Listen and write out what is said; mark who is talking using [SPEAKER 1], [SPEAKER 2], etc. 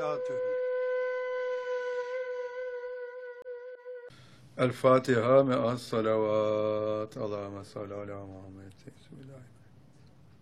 [SPEAKER 1] وبركاته.
[SPEAKER 2] El Fatiha me'as salavat. Allahümme salli ala Muhammed. Bismillahirrahmanirrahim.